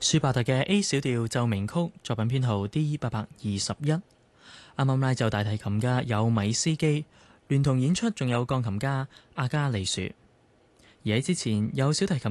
舒伯特嘅 A 小調奏鳴曲作品編號 D821。啱啱拉奏大提琴嘅有米斯基，聯同演出仲有鋼琴家阿加利樹。而喺之前有小提琴